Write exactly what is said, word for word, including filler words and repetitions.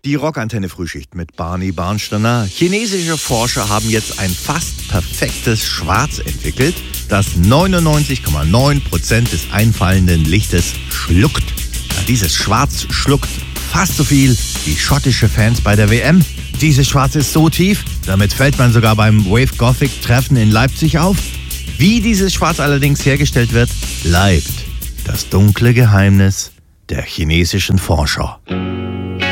Die Rockantenne Frühschicht mit Barney Barnsteiner. Chinesische Forscher haben jetzt ein fast perfektes Schwarz entwickelt, das neunundneunzig Komma neun Prozent des einfallenden Lichtes schluckt. Ja, dieses Schwarz schluckt fast so viel wie schottische Fans bei der W M. Dieses Schwarz ist so tief, damit fällt man sogar beim Wave Gothic Treffen in Leipzig auf. Wie dieses Schwarz allerdings hergestellt wird, bleibt das dunkle Geheimnis der chinesischen Forscher.